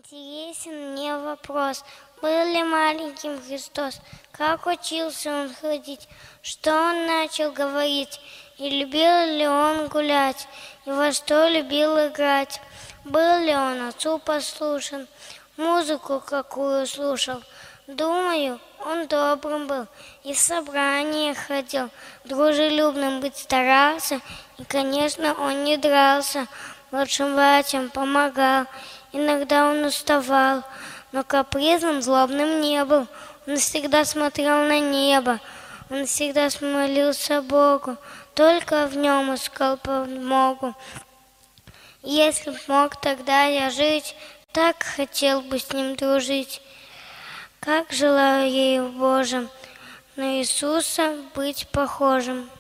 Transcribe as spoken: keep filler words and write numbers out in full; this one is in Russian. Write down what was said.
Интересен мне вопрос, был ли маленьким Христос, как учился он ходить, что он начал говорить, и любил ли он гулять, и во что любил играть, был ли он отцу послушен, музыку какую слушал. Думаю, он добрым был, и в собрания ходил, дружелюбным быть старался, и, конечно, он не дрался, младшим братьям помогал. Иногда он уставал, но капризным, злобным не был. Он всегда смотрел на небо, он всегда молился Богу, только в нем искал подмогу. Если б мог тогда я жить, так хотел бы с ним дружить. Как желаю ей в Божьем на Иисуса быть похожим.